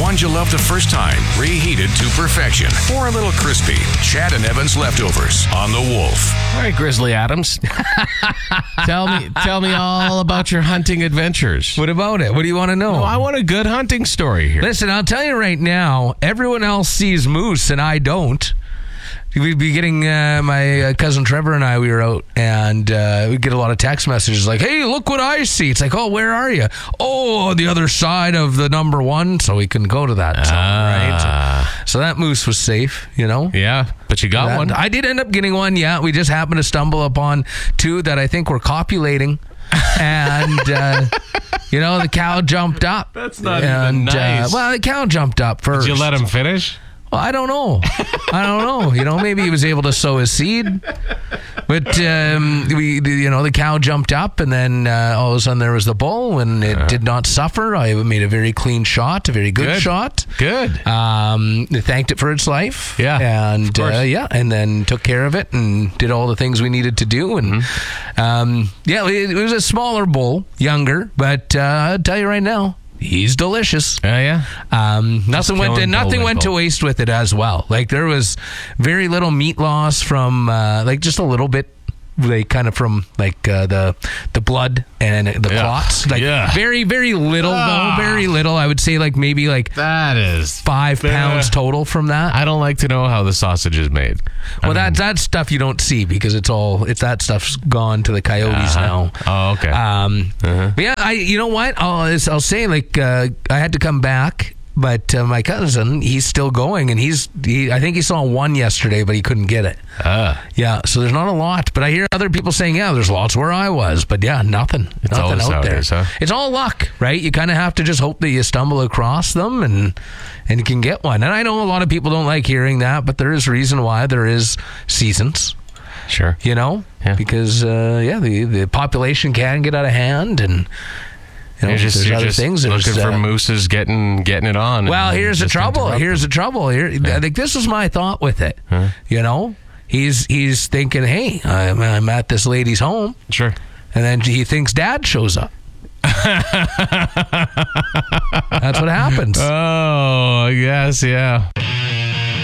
ones you loved the first time, reheated to perfection, or a little crispy. Chad and Evan's Leftovers on The Wolf. All right, Grizzly Adams. tell me all about your hunting adventures. What about it? What do you want to know? Well, I want a good hunting story here. Listen, I'll tell you right now, everyone else sees moose and I don't. We'd be getting, my cousin Trevor and I, we were out, and we'd get a lot of text messages like, hey, look what I see. It's like, oh, where are you? Oh, the other side of the number one, so we can go to that zone, right? So that moose was safe, you know? Yeah, but you got one. I did end up getting one, yeah. We just happened to stumble upon two that I think were copulating. And, the cow jumped up. That's not even nice. The cow jumped up first. Did you let him finish? Well, I don't know. Maybe he was able to sow his seed. But, the cow jumped up, and then all of a sudden there was the bull, and it did not suffer. I made a very clean shot, a very good shot. Good. Thanked it for its life. Yeah. And, and then took care of it and did all the things we needed to do. And, it was a smaller bull, younger, but I'll tell you right now, he's delicious. Yeah. Nothing went to waste with it as well. Like, there was very little meat loss from just a little bit, like, kind of from like the blood and the clots. Like, very, very little though. Very little. I would say like maybe like that is 5 pounds total from that. I don't like to know how the sausage is made. Well, that stuff you don't see because it's that stuff's gone to the coyotes now. Oh, okay. But yeah, you know what? I'll say, like, I had to come back, but my cousin, he's still going, and I think he saw one yesterday, but he couldn't get it. Yeah, so there's not a lot, but I hear other people saying, yeah, there's lots where I was, but yeah, nothing out there. Huh? It's all luck, right? You kind of have to just hope that you stumble across them and you can get one. And I know a lot of people don't like hearing that, but there is reason why there is seasons. Sure. Because the population can get out of hand, and you're just looking for mooses getting it on. Well, here's the trouble. I think this is my thought with it. He's thinking, hey, I'm at this lady's home. Sure. And then he thinks Dad shows up. That's what happens. Oh, yes, yeah.